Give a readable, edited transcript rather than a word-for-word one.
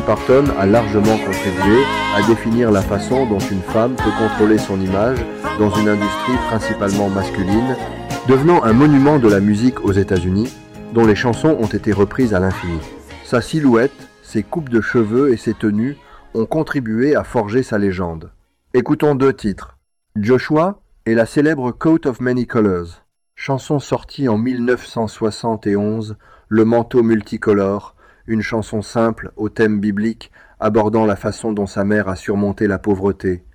Parton a largement contribué à définir la façon dont une femme peut contrôler son image dans une industrie principalement masculine, devenant un monument de la musique aux États-Unis, dont les chansons ont été reprises à l'infini. Sa silhouette, ses coupes de cheveux et ses tenues ont contribué à forger sa légende. Écoutons 2 titres. Joshua et la célèbre Coat of Many Colors, chanson sortie en 1971, Le manteau multicolore, une chanson simple au thème biblique abordant la façon dont sa mère a surmonté la pauvreté,